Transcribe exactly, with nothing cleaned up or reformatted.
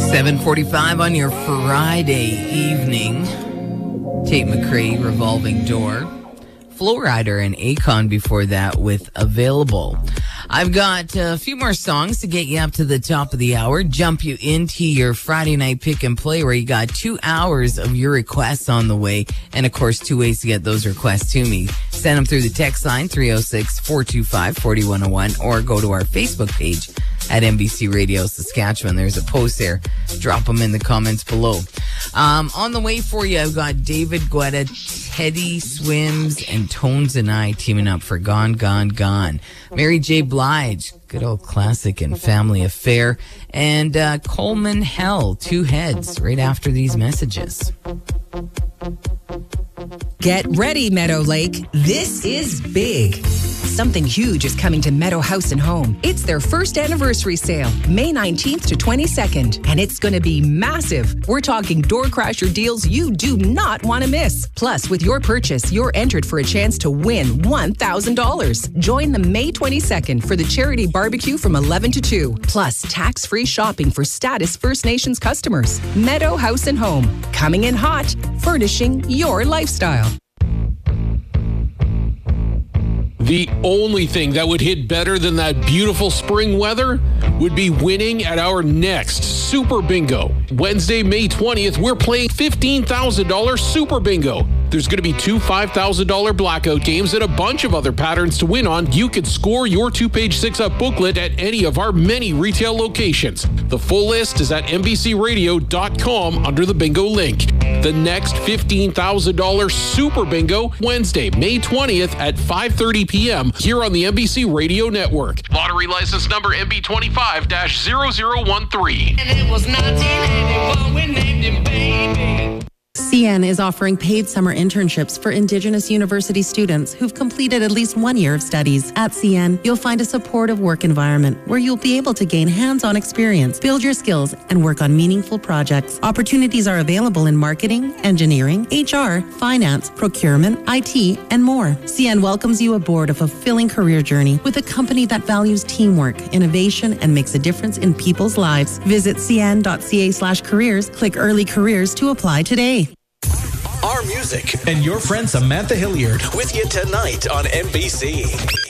seven forty-five on your Friday evening. Tate McRae, Revolving Door. Flowrider and Akon before that with Available. I've got a few more songs to get you up to the top of the hour, jump you into your Friday night pick and play where you got two hours of your requests on the way. And of course, two ways to get those requests to me. Send them through the text line three oh six, four two five, four one oh one or go to our Facebook page at N B C Radio Saskatchewan. There's a post there. Drop them in the comments below. Um, on the way for you, I've got David Guetta, Teddy Swims, and Tones and I teaming up for Gone, Gone, Gone. Mary J. Blige, good old classic and family affair. And uh, Coleman Hell, Two Heads, right after these messages. Get ready, Meadow Lake. This is big. Something huge is coming to Meadow House and Home. It's their first anniversary sale, May nineteenth to twenty-second, and it's going to be massive. We're talking door crasher deals you do not want to miss. Plus, with your purchase, you're entered for a chance to win one thousand dollars. Join them May twenty-second for the charity barbecue from eleven to two. Plus, tax-free shopping for Status First Nations customers. Meadow House and Home, coming in hot, furnishing your lifestyle. The only thing that would hit better than that beautiful spring weather would be winning at our next Super Bingo. Wednesday, May twentieth, we're playing fifteen thousand dollars Super Bingo. There's going to be two five thousand dollars blackout games and a bunch of other patterns to win on. You can score your two-page six-up booklet at any of our many retail locations. The full list is at N B C radio dot com under the bingo link. The next fifteen thousand dollars Super Bingo, Wednesday, May twentieth at five thirty p.m. here on the N B C Radio Network. Lottery license number M B twenty-five dash zero zero one three. And it was nineteen eighty-one, we named him Baby. C N is offering paid summer internships for Indigenous university students who've completed at least one year of studies. At C N, you'll find a supportive work environment where you'll be able to gain hands-on experience, build your skills, and work on meaningful projects. Opportunities are available in marketing, engineering, H R, finance, procurement, I T, and more. C N welcomes you aboard a fulfilling career journey with a company that values teamwork, innovation, and makes a difference in people's lives. Visit cn.ca slash careers, click early careers to apply today. Our music and your friend Samantha Hilliard with you tonight on N B C.